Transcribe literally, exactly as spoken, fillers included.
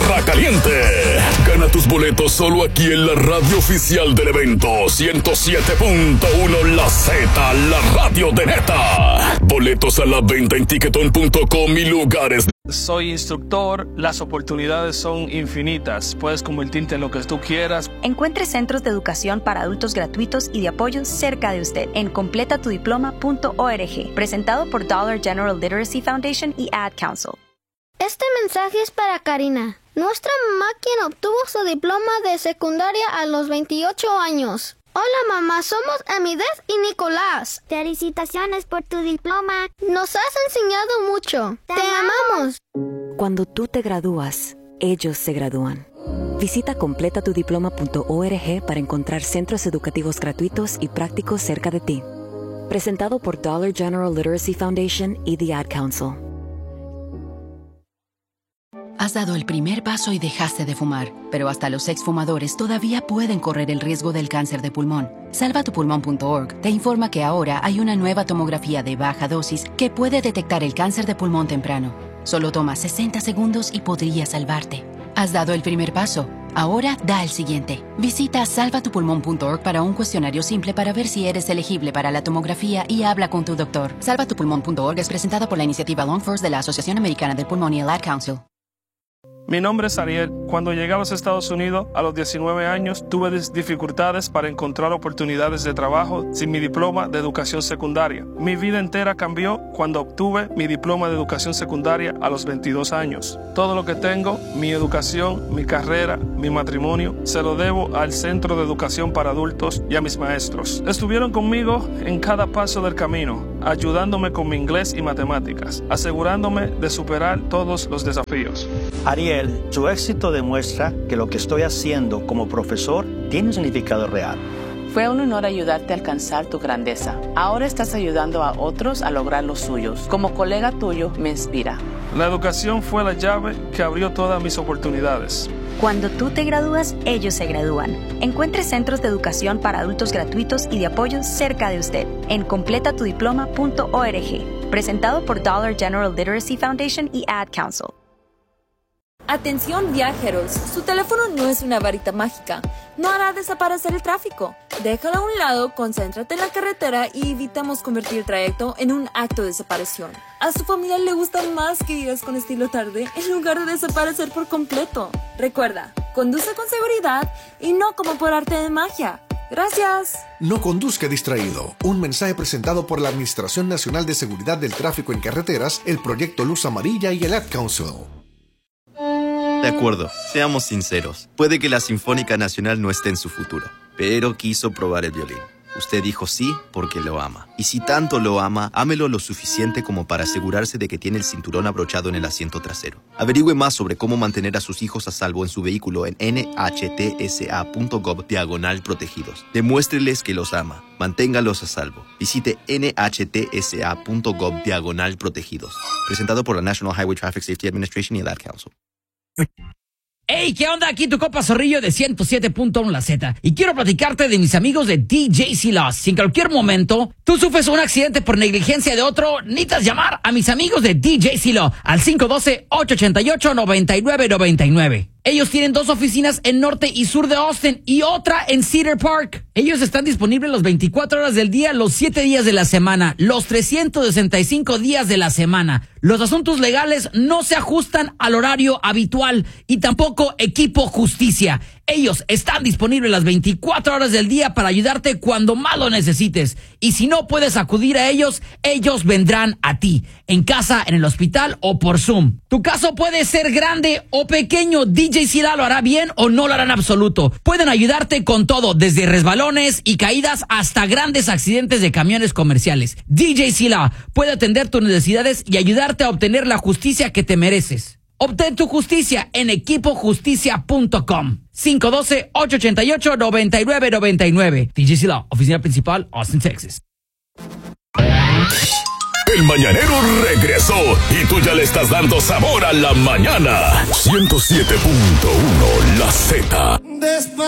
Tierra Caliente. Gana tus boletos solo aquí en la radio oficial del evento. ciento siete punto uno La Z, la radio de neta. Boletos a la venta en ticketon punto com y lugares. Soy instructor, las oportunidades son infinitas. Puedes convertirte en lo que tú quieras. Encuentre centros de educación para adultos gratuitos y de apoyo cerca de usted en completa tu diploma punto org. Presentado por Dollar General Literacy Foundation y Ad Council. Este mensaje es para Karina, nuestra mamá, quien obtuvo su diploma de secundaria a los veintiocho años. Hola mamá, somos Amidez y Nicolás. Felicitaciones por tu diploma. Nos has enseñado mucho. Te, Te amamos. Cuando tú te gradúas, ellos se gradúan. Visita completa tu diploma punto org para encontrar centros educativos gratuitos y prácticos cerca de ti. Presentado por Dollar General Literacy Foundation y The Ad Council. Has dado el primer paso y dejaste de fumar, pero hasta los exfumadores todavía pueden correr el riesgo del cáncer de pulmón. salva tu pulmón punto org te informa que ahora hay una nueva tomografía de baja dosis que puede detectar el cáncer de pulmón temprano. Solo toma sesenta segundos y podría salvarte. Has dado el primer paso. Ahora da el siguiente. Visita salva tu pulmón punto org para un cuestionario simple para ver si eres elegible para la tomografía y habla con tu doctor. salva tu pulmón punto org es presentada por la iniciativa Lung First de la Asociación Americana del Pulmón y el Ad Council. Mi nombre es Ariel. Cuando llegué a los Estados Unidos a los diecinueve años, tuve dificultades para encontrar oportunidades de trabajo sin mi diploma de educación secundaria. Mi vida entera cambió cuando obtuve mi diploma de educación secundaria a los veintidós años. Todo lo que tengo, mi educación, mi carrera, mi matrimonio, se lo debo al Centro de Educación para Adultos y a mis maestros. Estuvieron conmigo en cada paso del camino, ayudándome con mi inglés y matemáticas, asegurándome de superar todos los desafíos. Ariel, tu éxito demuestra que lo que estoy haciendo como profesor tiene un significado real. Fue un honor ayudarte a alcanzar tu grandeza. Ahora estás ayudando a otros a lograr los suyos. Como colega tuyo, me inspira. La educación fue la llave que abrió todas mis oportunidades. Cuando tú te gradúas, ellos se gradúan. Encuentre centros de educación para adultos gratuitos y de apoyo cerca de usted en completa tu diploma punto org. Presentado por Dollar General Literacy Foundation y Ad Council. Atención viajeros, su teléfono no es una varita mágica, no hará desaparecer el tráfico. Déjalo a un lado, concéntrate en la carretera y evitamos convertir el trayecto en un acto de desaparición. A su familia le gusta más que digas con estilo tarde en lugar de desaparecer por completo. Recuerda, conduce con seguridad y no como por arte de magia. Gracias. No conduzca distraído. Un mensaje presentado por la Administración Nacional de Seguridad del Tráfico en Carreteras, el Proyecto Luz Amarilla y el Ad Council. De acuerdo, seamos sinceros. Puede que la Sinfónica Nacional no esté en su futuro, pero quiso probar el violín. Usted dijo sí porque lo ama. Y si tanto lo ama, ámelo lo suficiente como para asegurarse de que tiene el cinturón abrochado en el asiento trasero. Averigüe más sobre cómo mantener a sus hijos a salvo en su vehículo en N H T S A punto gov diagonal protegidos. Demuéstreles que los ama. Manténgalos a salvo. Visite N H T S A punto gov diagonal protegidos. Presentado por la National Highway Traffic Safety Administration y el Ad Council. Hey, ¿qué onda? Aquí tu copa Zorrillo de ciento siete punto uno La Z. Y quiero platicarte de mis amigos de D J C Laws. Si en cualquier momento tú sufres un accidente por negligencia de otro, necesitas llamar a mis amigos de D J C Law al cinco uno dos, ocho ocho ocho, nueve nueve nueve nueve. Ellos tienen dos oficinas en norte y sur de Austin y otra en Cedar Park. Ellos están disponibles las veinticuatro horas del día, los siete días de la semana, los trescientos sesenta y cinco días de la semana. Los asuntos legales no se ajustan al horario habitual y tampoco equipo justicia. Ellos están disponibles las veinticuatro horas del día para ayudarte cuando más lo necesites. Y si no puedes acudir a ellos, ellos vendrán a ti, en casa, en el hospital o por Zoom. Tu caso puede ser grande o pequeño. D J Sila lo hará bien o no lo hará en absoluto. Pueden ayudarte con todo, desde resbalones y caídas hasta grandes accidentes de camiones comerciales. D J Sila puede atender tus necesidades y ayudarte a obtener la justicia que te mereces. Obtén tu justicia en equipo justicia punto com. cinco uno dos, ocho ocho ocho, nueve nueve nueve nueve. D J Sila, oficina principal, Austin, Texas. El Mañanero regresó y tú ya le estás dando sabor a la mañana. ciento siete punto uno La Z.